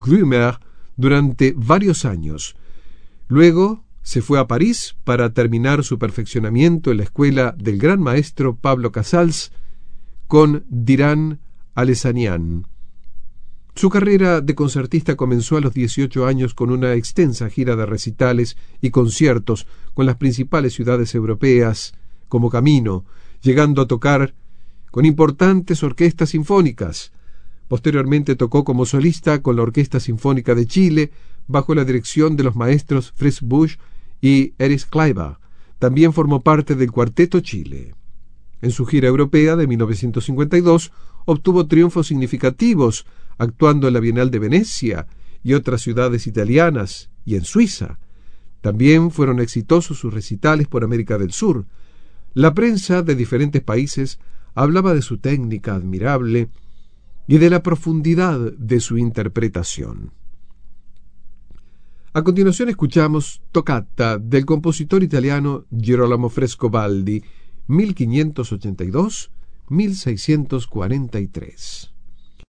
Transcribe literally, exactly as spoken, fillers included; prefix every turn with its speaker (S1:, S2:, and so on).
S1: Grümer durante varios años. Luego se fue a París para terminar su perfeccionamiento en la escuela del gran maestro Pablo Casals con Diran Alesanian. Su carrera de concertista comenzó a los dieciocho años con una extensa gira de recitales y conciertos con las principales ciudades europeas como camino, llegando a tocar con importantes orquestas sinfónicas. Posteriormente tocó como solista con la Orquesta Sinfónica de Chile, bajo la dirección de los maestros Fritz Busch y Erich Kleiber. También formó parte del Cuarteto Chile. En su gira europea de mil novecientos cincuenta y dos obtuvo triunfos significativos, actuando en la Bienal de Venecia y otras ciudades italianas, y en Suiza. También fueron exitosos sus recitales por América del Sur. La prensa de diferentes países hablaba de su técnica admirable y de la profundidad de su interpretación. A continuación escuchamos Toccata del compositor italiano Girolamo Frescobaldi, mil quinientos ochenta y dos a mil seiscientos cuarenta y tres.